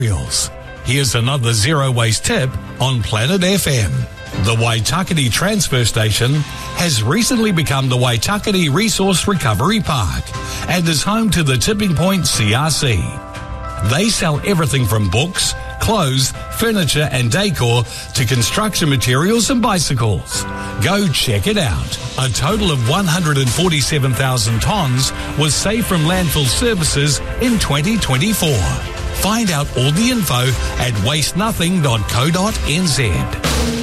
Here's another zero waste tip on Planet FM. The Waitakere Transfer Station has recently become the Waitakere Resource Recovery Park and is home to the Tipping Point CRC. They sell everything from books, clothes, furniture and decor to construction materials and bicycles. Go check it out. A total of 147,000 tonnes was saved from landfill services in 2024. Find out all the info at wastenothing.co.nz.